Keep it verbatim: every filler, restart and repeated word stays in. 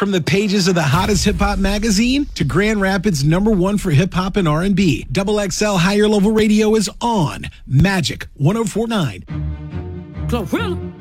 From the pages of the hottest hip-hop magazine to Grand Rapids' number one for hip-hop and R and B, Double X L Higher Level Radio is on Magic one oh four point nine. Glorilla.